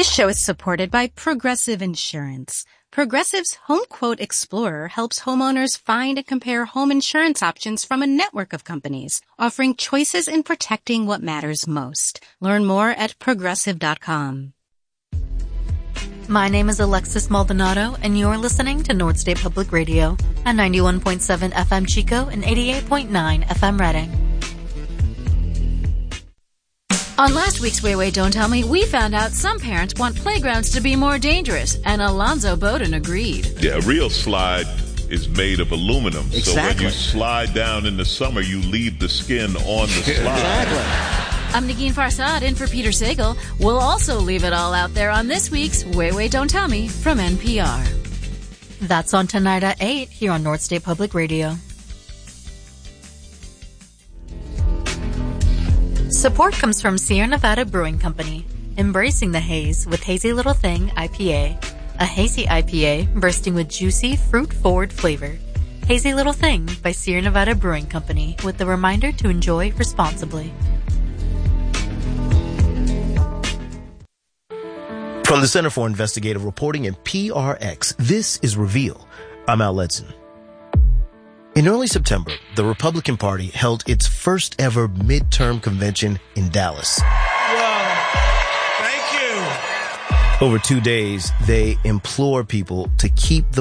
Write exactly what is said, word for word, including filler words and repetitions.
This show is supported by Progressive Insurance. Progressive's Home Quote Explorer helps homeowners find and compare home insurance options from a network of companies, offering choices in protecting what matters most. Learn more at progressive dot com. My name is Alexis Maldonado, and you're listening to North State Public Radio at ninety-one point seven F M Chico and eighty-eight point nine F M Reading. On last week's Way Way Don't Tell Me, we found out some parents want playgrounds to be more dangerous, and Alonzo Bowden agreed. Yeah, a real slide is made of aluminum. Exactly. So when you slide down in the summer, you leave the skin on the slide. Exactly. I'm Nagin Farsad, in for Peter Sagal. We'll also leave it all out there on this week's Way Way Don't Tell Me from N P R. That's on tonight at eight here on North State Public Radio. Support comes from Sierra Nevada Brewing Company, embracing the haze with Hazy Little Thing I P A, a hazy I P A bursting with juicy, fruit-forward flavor. Hazy Little Thing by Sierra Nevada Brewing Company, with the reminder to enjoy responsibly. From the Center for Investigative Reporting and P R X, this is Reveal. I'm Al Ledson. In early September, the Republican Party held its first ever midterm convention in Dallas. Whoa. Thank you. Over two days, they implore people to keep the